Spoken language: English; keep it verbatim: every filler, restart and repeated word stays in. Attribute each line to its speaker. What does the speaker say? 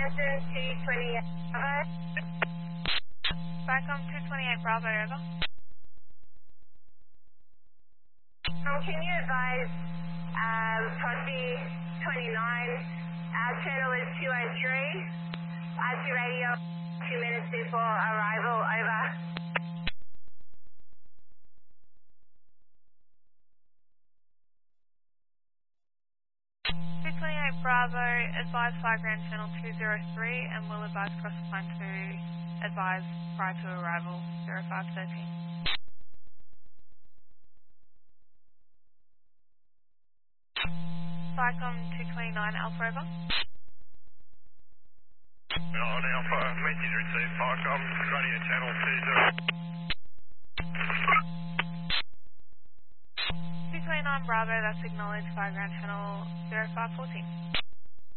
Speaker 1: Hampton two twenty-eight Bravo.
Speaker 2: Vicom two twenty-eight Bravo, over.
Speaker 1: Um, can you advise um, Crosby twenty-nine, our channel is two oh three, R T radio two minutes before arrival, over.
Speaker 2: two twenty-eight Bravo, advise Fly Grand Channel two oh three and will advise cross line to advise prior to arrival zero five thirteen. Vicom two twenty-nine Alpha, over.
Speaker 3: On Alpha, message received, Vicom, radio channel two zero.
Speaker 2: two twenty-nine Bravo, that's acknowledged Fly Grand Channel zero five fourteen.